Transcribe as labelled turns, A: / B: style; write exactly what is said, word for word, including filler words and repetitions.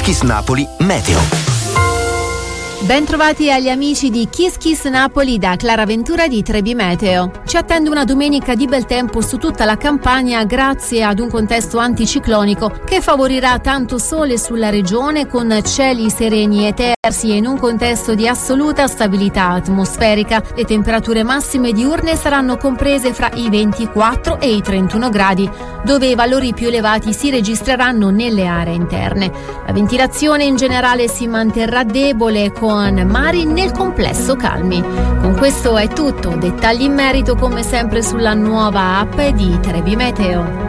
A: Kiss Napoli Meteo.
B: Ben trovati agli amici di Kiss Kiss Napoli da Clara Ventura di Trebi Meteo. Ci attende una domenica di bel tempo su tutta la Campania grazie ad un contesto anticiclonico che favorirà tanto sole sulla regione con cieli sereni e tersi e in un contesto di assoluta stabilità atmosferica. Le temperature massime diurne saranno comprese fra i ventiquattro e i trentuno gradi, dove i valori più elevati si registreranno nelle aree interne. La ventilazione in generale si manterrà debole con mari nel complesso calmi. Con questo è tutto, dettagli in merito come sempre sulla nuova app di Trebi Meteo.